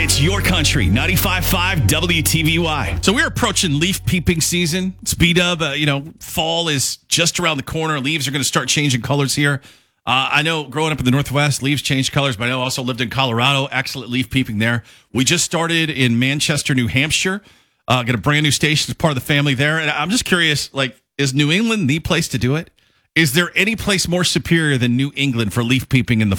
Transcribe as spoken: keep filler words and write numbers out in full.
It's your country, ninety-five point five W T V Y. So we're approaching leaf peeping season. It's B-dub. Uh, you know, fall is just around the corner. Leaves are going to start changing colors here. Uh, I know growing up in the Northwest, leaves change colors, but I know I also lived in Colorado. Excellent leaf peeping there. We just started in Manchester, New Hampshire. Uh, got a brand new station as part of the family there. And I'm just curious, like, is New England the place to do it? Is there any place more superior than New England for leaf peeping in the